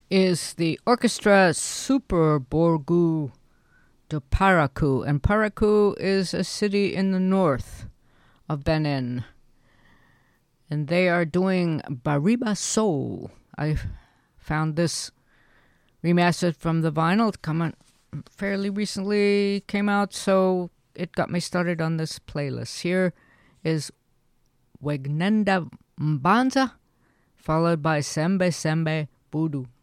is the Orchestra Super Borgu de Paracu. And Paracu is a city in the north of Benin. And they are doing Bariba Soul. I found this remastered from the vinyl. It fairly recently came out, so it got me started on this playlist. Here is Wegnenda Mbanza, followed by Sembe Sembe Voodoo.